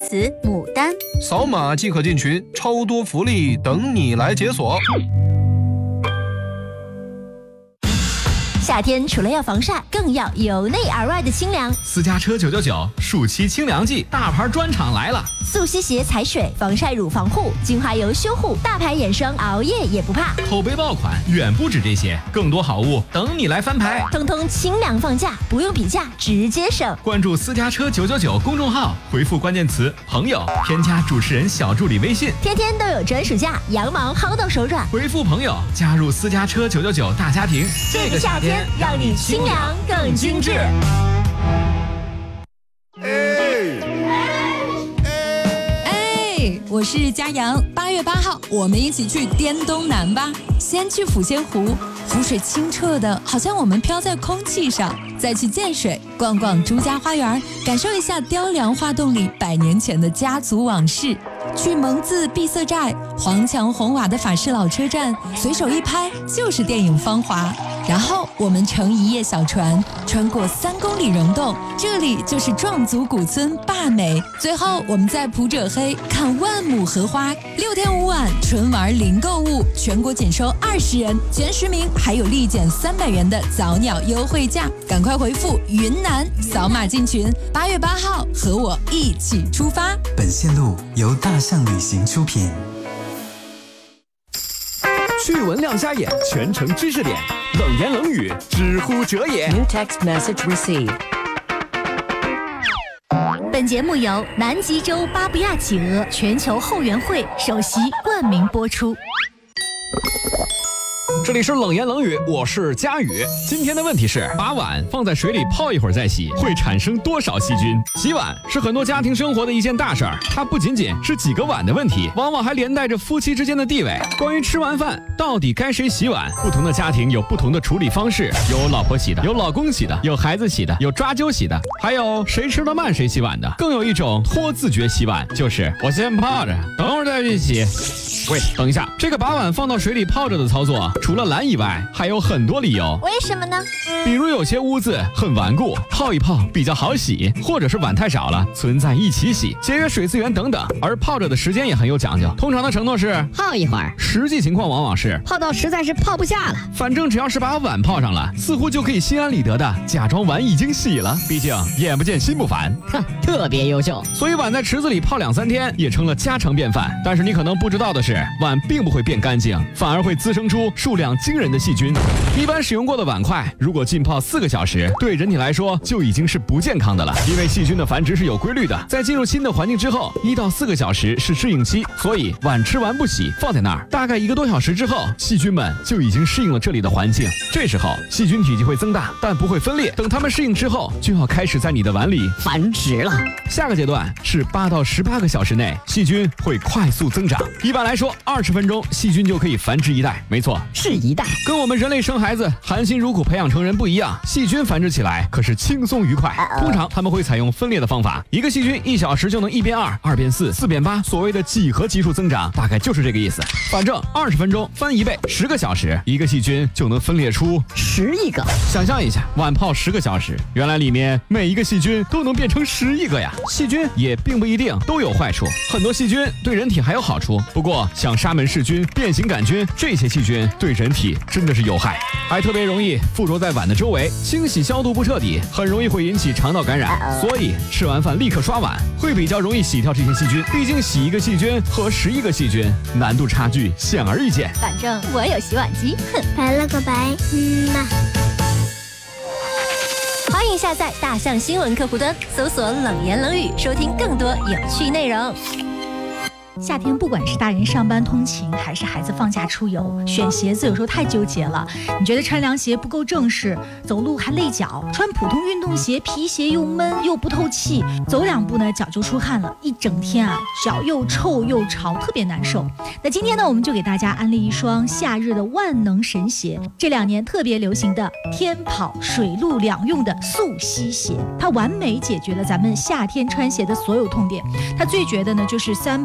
子牡丹。 扫码即可进群，超多福利等你来解锁。 夏天除了要防晒，更要由内而外的清凉。 私家车999暑期清凉季大牌专场来了， 速吸鞋踩水，防晒乳防护，精华油修护，大牌眼霜熬夜也不怕。 口碑爆款远不止这些，更多好物等你来翻牌， 通通清凉放价，不用比价直接省。 关注私家车999公众号，回复关键词朋友，添加主持人小助理微信， 天天都有专属价，羊毛薅到手软。 回复朋友加入私家车999大家庭， 这个夏天让你清凉更精致。 我是佳阳，8月8号，我们一起去滇东南吧。先去抚仙湖，湖水清澈的，好像我们飘在空气上。再去建水，逛逛朱家花园，感受一下雕梁画栋里100年前的家族往事。去蒙自闭塞寨，黄墙红瓦的法式老车站，随手一拍就是电影《芳华》。然后我们乘一叶小船，穿过3公里溶洞，这里就是壮族古村坝美。最后我们在普者黑看万亩荷花，6天5晚纯玩零购物，全国仅收20人，前10名还有立减300元的早鸟优惠价。赶快回复云南，扫码进群。8月8号，和我一起出发。 本线路由大象旅行出品。 趣闻亮瞎眼，全程知识点，冷言冷语，知乎者也。 New text message received。 本节目由南极洲巴布亚企鹅全球后援会首席冠名播出。 这里是冷言冷语，我是佳宇。今天的问题是，把碗放在水里泡一会儿再洗，会产生多少细菌？洗碗是很多家庭生活的一件大事儿，它不仅仅是几个碗的问题，往往还连带着夫妻之间的地位。关于吃完饭到底该谁洗碗，不同的家庭有不同的处理方式，有老婆洗的，有老公洗的，有孩子洗的，有抓阄洗的，还有谁吃得慢谁洗碗的。更有一种拖自觉洗碗，就是我先泡着，等会儿再去洗。喂，等一下，这个把碗放到水里泡着的操作，除了懒以外，还有很多理由。 为什么呢？ 比如有些污渍很顽固，泡一泡比较好洗，或者是碗太少了，存在一起洗，节约水资源等等。而泡着的时间也很有讲究，通常的承诺是泡一会儿， 实际情况往往是泡到实在是泡不下了。 反正只要是把碗泡上了，似乎就可以心安理得的假装碗已经洗了，毕竟眼不见心不烦。 哼，特别优秀。 所以碗在池子里泡2-3天也成了家常便饭。但是你可能不知道的是，碗并不会变干净，反而会滋生出数量惊人的细菌。一般使用过的碗筷，如果浸泡4个小时，对人体来说就已经是不健康的了。因为细菌的繁殖是有规律的，在进入新的环境之后，1到4个小时是适应期，所以碗吃完不洗，放在那儿，大概1个多小时之后，细菌们就已经适应了这里的环境。这时候细菌体积会增大，但不会分裂。等它们适应之后，就要开始在你的碗里繁殖了。 下个阶段是8到18个小时内，细菌会快速增长。一般来说，20分钟细菌就可以繁殖1代。没错， 是1代。 跟我们人类生孩子含辛茹苦培养成人不一样，细菌繁殖起来可是轻松愉快。通常他们会采用分裂的方法，一个细菌1小时就能1变2， 2变4， 4变8。所谓的几何级数增长，大概就是这个意思。反正20分钟翻1倍，10个小时，一个细菌就能分裂出 10亿个。 想象一下，碗泡10个小时，原来里面每一个细菌都能变成10亿个呀！细菌也并不一定都有坏处，很多细菌对人体还有好处。不过像沙门氏菌、变形杆菌这些细菌对人体真的是有害，还特别容易附着在碗的周围，清洗消毒不彻底，很容易会引起肠道感染。所以吃完饭立刻刷碗，会比较容易洗掉这些细菌。毕竟洗1个细菌和10亿个细菌，难度差距显而易见。 反正我有洗碗机，哼， 拜了个拜，嘛。 欢迎下载大象新闻客户端，搜索冷言冷语，收听更多有趣内容。 夏天不管是大人上班通勤，还是孩子放假出游，选鞋子有时候太纠结了。你觉得穿凉鞋不够正式，走路还累脚；穿普通运动鞋，皮鞋又闷又不透气，走2步呢脚就出汗了，一整天啊脚又臭又潮，特别难受。那今天呢，我们就给大家安利一双夏日的万能神鞋，这2年特别流行的天跑水陆两用的速吸鞋，它完美解决了咱们夏天穿鞋的所有痛点。它最绝的呢就是360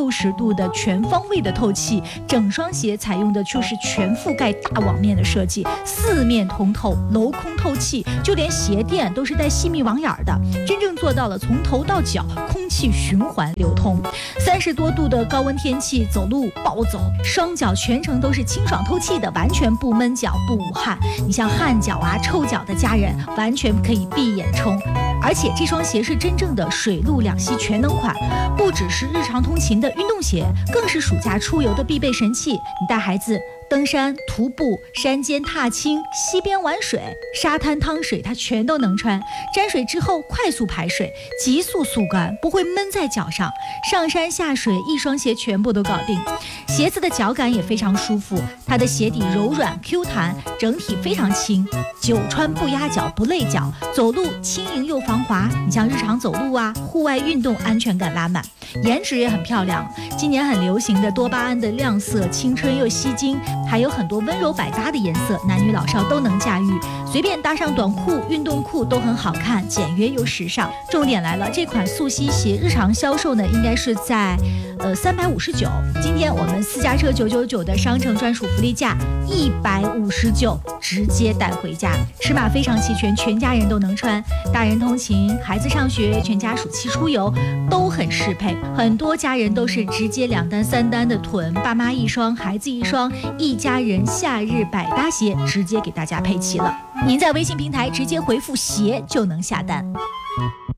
360度的全方位的透气，整双鞋采用的就是全覆盖大网面的设计，四面通透，镂空透气，就连鞋垫都是带细密网眼的，真正做到了从头到脚空气循环流通。30多度的高温天气，走路暴走，双脚全程都是清爽透气的，完全不闷脚不捂汗。你像汗脚啊、臭脚的家人，完全可以闭眼冲。而且这双鞋是真正的水陆两栖全能款，不只是日常通勤的运动鞋，更是暑假出游的必备神器。你带孩子登山、徒步、山间踏青、溪边玩水、沙滩趟水，它全都能穿。沾水之后快速排水，急速速干，不会闷在脚上。上山下水，一双鞋全部都搞定。鞋子的脚感也非常舒服，它的鞋底柔软 Q 弹，整体非常轻，久穿不压脚不累脚，走路轻盈又防滑。你像日常走路啊、户外运动，安全感拉满。颜值也很漂亮，今年很流行的多巴胺的亮色，青春又吸睛，还有很多温柔百搭的颜色，男女老少都能驾驭，随便搭上短裤、运动裤都很好看，简约又时尚。重点来了，这款速吸鞋日常销售呢，应该是在359，今天我们私家车999的商城专属福利价159，直接带回家。尺码非常齐全，全家人都能穿，大人通勤、孩子上学、全家暑期出游都很适配。很多家人都是直接2单3单的囤，爸妈一双，孩子一双，一家人夏日百搭鞋直接给大家配齐了。您在微信平台直接回复鞋就能下单。